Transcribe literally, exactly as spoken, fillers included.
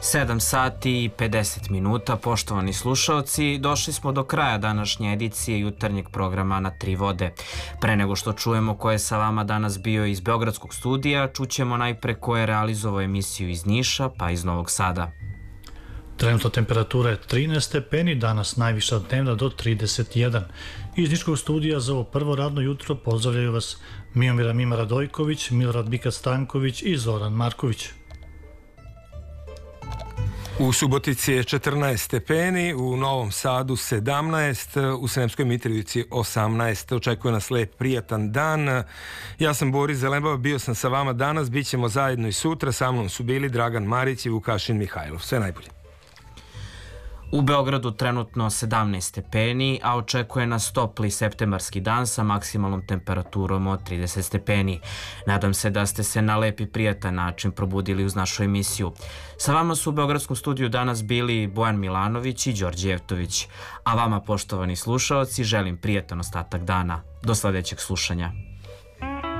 sedam sati i pedeset minuta, poštovani slušaoci, došli smo do kraja današnje edicije jutarnjeg programa Na tri vode. Pre nego što čujemo ko je sa vama danas bio iz Beogradskog studija, čućemo najpre ko je realizovao emisiju iz Niša pa iz Novog Sada. Trenutno temperatura je trinaest stepeni, danas najviša dnevna do trideset jedan. Iz Niškog studija za ovo prvo radno jutro pozdravljaju vas Miomira Mima Radojković, Milorad Bika Stanković i Zoran Marković. U Subotici je četrnaest stepeni, u Novom Sadu sedamnaest, u Sremskoj Mitrovici osamnaest. Očekuje nas lep, prijatan dan. Ja sam Boris Zelembava, bio sam sa vama danas, bit ćemo zajedno i sutra. Sa mnom su bili Dragan Marić i Vukašin Mihajlov. Sve najbolje. U Beogradu trenutno sedamnaest stepeni, a očekuje nas topli septembarski dan sa maksimalnom temperaturom od trideset stepeni. Nadam se da ste se na lep i prijatan način probudili uz našu emisiju. Sa vama su u Beogradskom studiju danas bili Bojan Milanović i Đorđe Jevtović. A vama, poštovani slušaoci, želim prijatan ostatak dana. Do sledećeg slušanja.